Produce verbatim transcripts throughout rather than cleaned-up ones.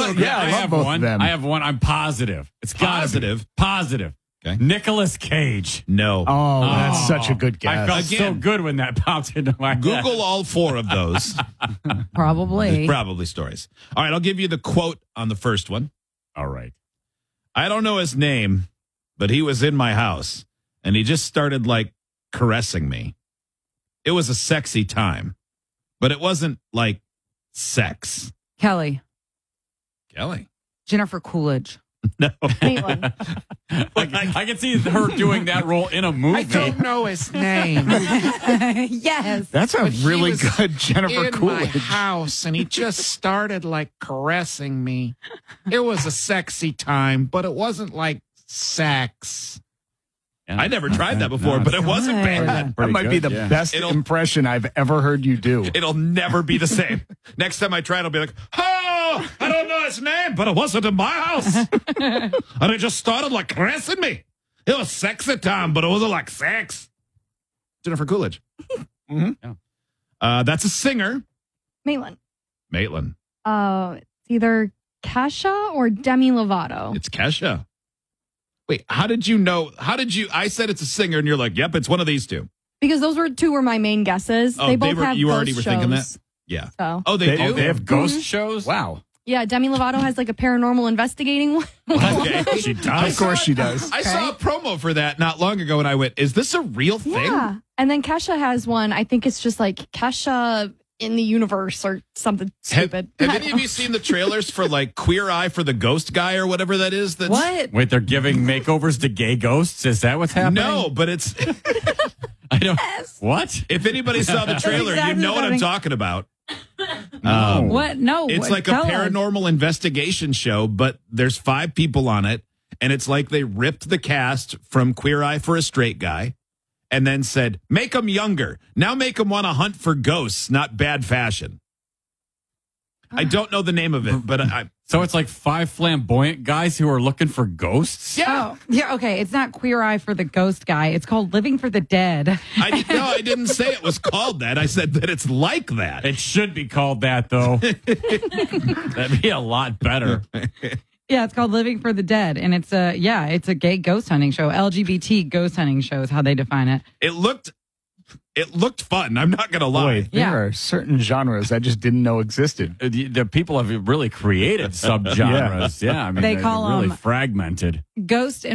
of them. Yeah, I, I love have both one. of them. I have one. I'm positive. It's gotta Positive? be. Positive. Okay. Nicolas Cage. No. Oh, that's Oh, such a good guess. I felt so Again. good when that popped into my head. Google all four of those. Probably. Probably stories. All right, I'll give you the quote on the first one. All right. I don't know his name, but he was in my house, and he just started, like, caressing me. It was a sexy time, but it wasn't, like, sex. Kelly. Kelly. Jennifer Coolidge. No. Maitland. I, I can see her doing that role in a movie. know his name. Yes. That's a But he really was good Jennifer in Coolidge. my house, and he just started like caressing me. It was a sexy time, but it wasn't like sex. Yeah. I never tried that before, No, but it wasn't good. bad. That Pretty might be good, the yeah. best It'll- impression I've ever heard you do. It'll never be the same. Next time I try it, I'll be like, oh, I don't know his name, but it wasn't in my house. And it just started like caressing me. It was sexy time, but it wasn't like sex. Jennifer Coolidge. Mm-hmm. Yeah. Uh, that's a singer. Maitland. Maitland. Uh, it's either Kesha or Demi Lovato. It's Kesha. Wait, how did you know? How did you? I said it's a singer, and you're like, yep, it's one of these two. Because those were two were my main guesses. Oh, they they both were- have you ghost already were shows. thinking that? Yeah. So Oh, they, They- do? they have Ghost shows? Wow. yeah, Demi Lovato has like a paranormal investigating one. Okay. She Of does. course she does. I saw a promo for that not long ago, and I went, is this a real thing? Yeah. And then Kesha has one. I think it's just like Kesha in the universe or something Have, stupid. have any of you seen the trailers for like Queer Eye for the Ghost Guy or whatever that is? That's, What? Wait, they're giving makeovers to gay ghosts? Is that what's happening? No, but it's I don't. What? if anybody saw the trailer, exactly you know what's what I'm happening. talking about. No. What? No. It's what- like a tell us. paranormal investigation show, but there's five people on it, and it's like they ripped the cast from Queer Eye for a Straight Guy and then said, make them younger. Now make them want to hunt for ghosts, not bad fashion. I don't know the name of it, but I, So it's like five flamboyant guys who are looking for ghosts? yeah, Oh, yeah. Okay. It's not Queer Eye for the Ghost Guy. It's called Living for the Dead. I did, no, I didn't say it was called that. I said that it's like that. It should be called that, though. That'd be a lot better. Yeah, it's called Living for the Dead, and it's a yeah, it's a gay ghost hunting show. L G B T ghost hunting show is how they define it. It looked, it looked fun. I'm not gonna lie. Boy, there Yeah. are certain genres I just didn't know existed. Uh, The, the people have really created subgenres. Yeah, I mean, They they're call really them- fragmented. Ghost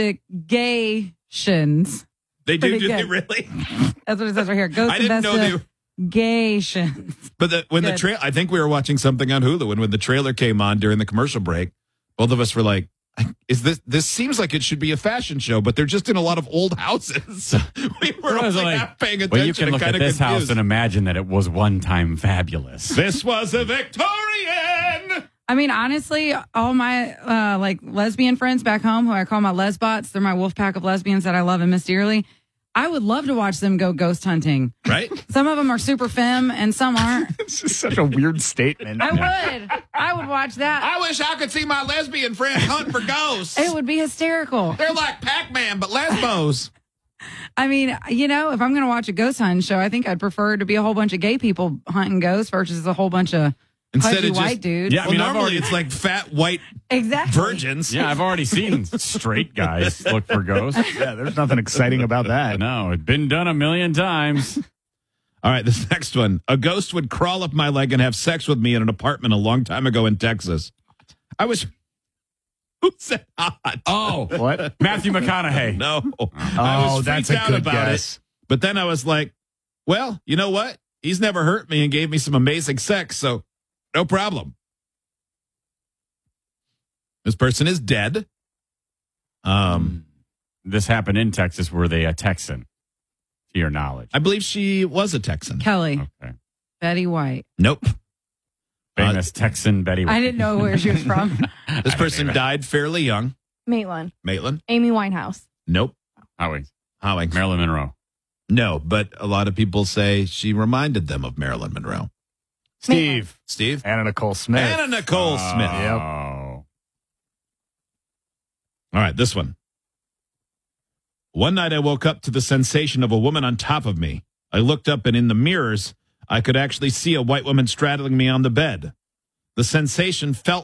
investigations. They do, Pretty do they good. really? That's what it says right here. Ghost I didn't know they. were- investigations. But the, when the Good. trail, I think we were watching something on Hulu, and when the trailer came on during the commercial break, both of us were like, "Is this? This seems like it should be a fashion show, but they're just in a lot of old houses." We were I was only like, half paying attention. Well, you can and look at kinda this house confused. and imagine that it was one time fabulous. This was a Victorian. I mean, honestly, all my uh, like lesbian friends back home, who I call my lesbots, they're my wolf pack of lesbians that I love and miss dearly. I would love to watch them go ghost hunting. Right? Some of them are super femme, and some aren't. It's just such a weird statement. I would. I would watch that. I wish I could see my lesbian friends hunt for ghosts. It would be hysterical. They're like Pac-Man, but lesbos. I mean, you know, if I'm going to watch a ghost hunting show, I think I'd prefer it to be a whole bunch of gay people hunting ghosts versus a whole bunch of Instead pudgy of just- white dudes. Yeah, I Well, mean, I've normally already- it's like fat white exactly. virgins. Yeah, I've already seen straight guys look for ghosts. Yeah, there's nothing exciting about that. No, it's been done a million times. All right, this next one. A ghost would crawl up my leg and have sex with me in an apartment a long time ago in Texas. I was. Who said hot? Oh, What? Matthew McConaughey. No. I Oh, was that's freaked a out good about guess. it. But then I was like, well, you know what? He's never hurt me and gave me some amazing sex, so no problem. This person is dead. Um, This happened in Texas. Were they a Texan, to your knowledge? I believe she was a Texan. Kelly, Okay. Betty White. Nope. Famous Texan Betty White. I didn't know where she was from. This person died fairly young. Maitland. Maitland? Amy Winehouse. Nope. Howie. Howing. Marilyn Monroe. No, but a lot of people say she reminded them of Marilyn Monroe. Steve. Steve? Anna Nicole Smith. Anna Nicole Smith. Yep. Oh. All right, this one. One night I woke up to the sensation of a woman on top of me. I looked up and in the mirrors, I could actually see a white woman straddling me on the bed. The sensation felt